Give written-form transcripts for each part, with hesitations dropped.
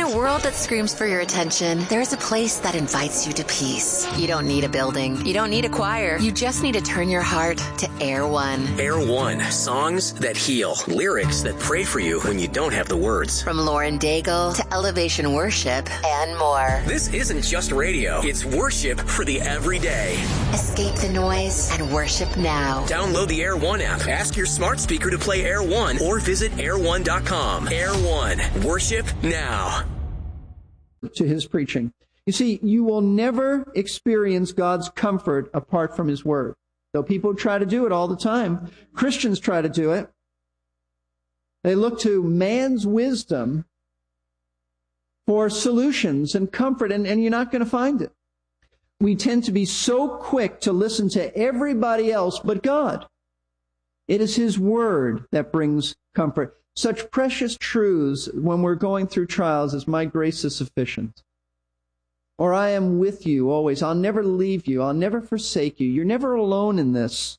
a world that screams for your attention, there's a place that invites you to peace. You don't need a building. You don't need a choir. You just need to turn your heart to Air One. Air One. Songs that heal. Lyrics that pray for you when you don't have the words. From Lauren Daigle to Elevation Worship and more. This isn't just radio. It's worship for the everyday. Escape the noise and worship now. Download the Air One app. Ask your smart speaker to play Air One or visit air1.com. Air One. Worship now. To his preaching. You see, you will never experience God's comfort apart from his word. Though people try to do it all the time. Christians try to do it. They look to man's wisdom for solutions and comfort, and you're not going to find it. We tend to be so quick to listen to everybody else but God. It is his word that brings comfort. Such precious truths when we're going through trials as my grace is sufficient. Or I am with you always. I'll never leave you. I'll never forsake you. You're never alone in this.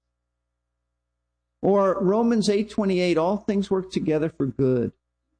Or Romans 8:28, all things work together for good.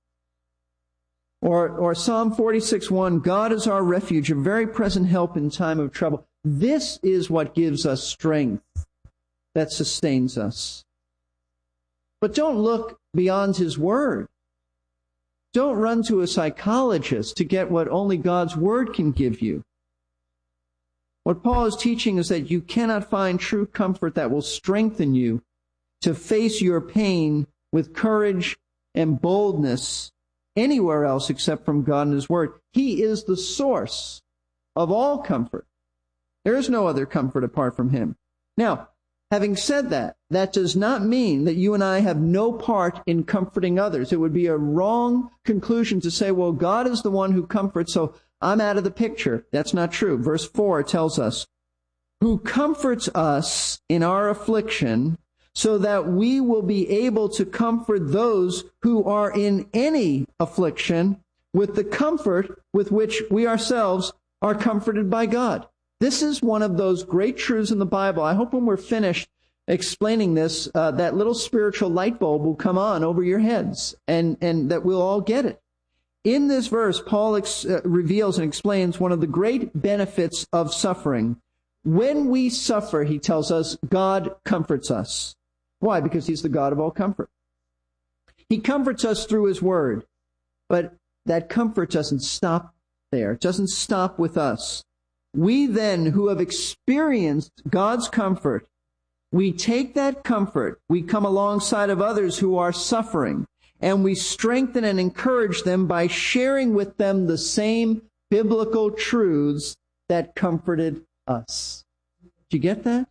Or Psalm 46:1, God is our refuge, a very present help in time of trouble. This is what gives us strength that sustains us. But don't look beyond his word. Don't run to a psychologist to get what only God's word can give you. What Paul is teaching is that you cannot find true comfort that will strengthen you to face your pain with courage and boldness anywhere else except from God and his word. He is the source of all comfort. There is no other comfort apart from him. Now, having said that, that does not mean that you and I have no part in comforting others. It would be a wrong conclusion to say, well, God is the one who comforts, so I'm out of the picture. That's not true. Verse 4 tells us, who comforts us in our affliction, so that we will be able to comfort those who are in any affliction with the comfort with which we ourselves are comforted by God. This is one of those great truths in the Bible. I hope when we're finished explaining this, that little spiritual light bulb will come on over your heads and that we'll all get it. In this verse, Paul reveals and explains one of the great benefits of suffering. When we suffer, he tells us, God comforts us. Why? Because he's the God of all comfort. He comforts us through his word. But that comfort doesn't stop there. It doesn't stop with us. We then, who have experienced God's comfort, we take that comfort, we come alongside of others who are suffering, and we strengthen and encourage them by sharing with them the same biblical truths that comforted us. Did you get that?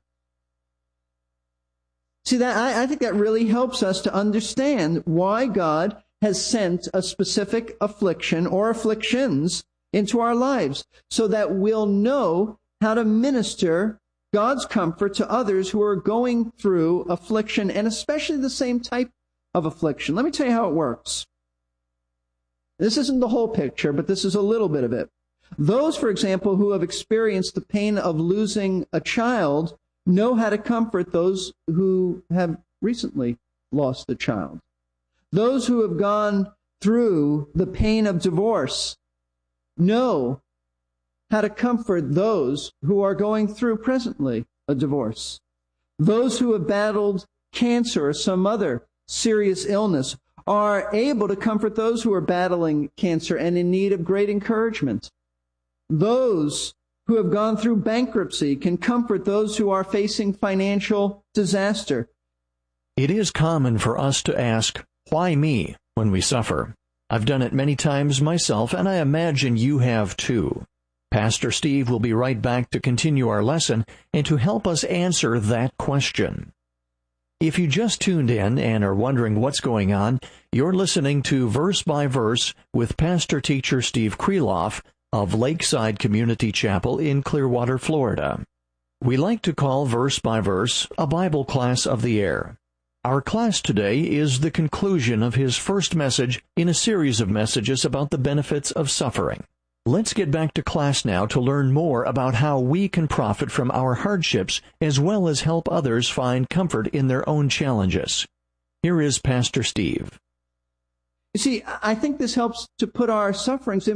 See, that I think that really helps us to understand why God has sent a specific affliction or afflictions into our lives, so that we'll know how to minister God's comfort to others who are going through affliction, and especially the same type of affliction. Let me tell you how it works. This isn't the whole picture, but this is a little bit of it. Those, for example, who have experienced the pain of losing a child know how to comfort those who have recently lost a child. Those who have gone through the pain of divorce know how to comfort those who are going through presently a divorce. Those who have battled cancer or some other serious illness are able to comfort those who are battling cancer and in need of great encouragement. Those who have gone through bankruptcy can comfort those who are facing financial disaster. It is common for us to ask, why me, when we suffer? I've done it many times myself, and I imagine you have too. Pastor Steve will be right back to continue our lesson and to help us answer that question. If you just tuned in and are wondering what's going on, you're listening to Verse by Verse with Pastor-Teacher Steve Kreloff of Lakeside Community Chapel in Clearwater, Florida. We like to call Verse by Verse a Bible class of the air. Our class today is the conclusion of his first message in a series of messages about the benefits of suffering. Let's get back to class now to learn more about how we can profit from our hardships as well as help others find comfort in their own challenges. Here is Pastor Steve. You see, I think this helps to put our sufferings in